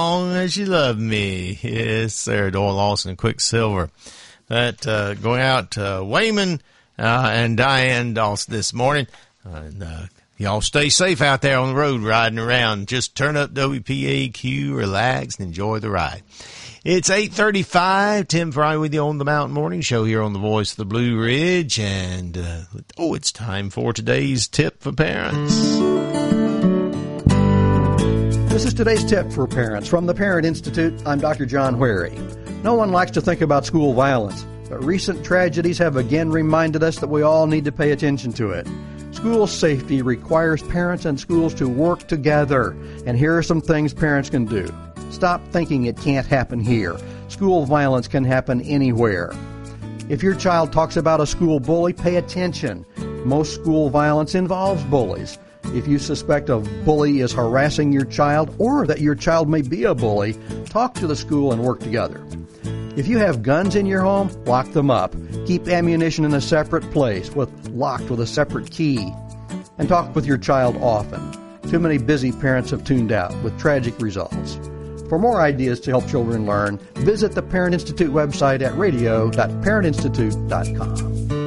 Long as you love me. Yes, sir. Doyle Lawson and Quicksilver. That going out to Wayman and Diane Dawson this morning. Y'all stay safe out there on the road riding around. Just turn up WPAQ, relax, and enjoy the ride. It's 8:35. Tim Fry with you on the Mountain Morning Show here on the Voice of the Blue Ridge. And, it's time for today's tip for parents. This is today's tip for parents. From the Parent Institute, I'm Dr. John Wherry. No one likes to think about school violence, but recent tragedies have again reminded us that we all need to pay attention to it. School safety requires parents and schools to work together, and here are some things parents can do. Stop thinking it can't happen here. School violence can happen anywhere. If your child talks about a school bully, pay attention. Most school violence involves bullies. If you suspect a bully is harassing your child or that your child may be a bully, talk to the school and work together. If you have guns in your home, lock them up. Keep ammunition in a separate place, locked with a separate key. And talk with your child often. Too many busy parents have tuned out with tragic results. For more ideas to help children learn, visit the Parent Institute website at radio.parentinstitute.com.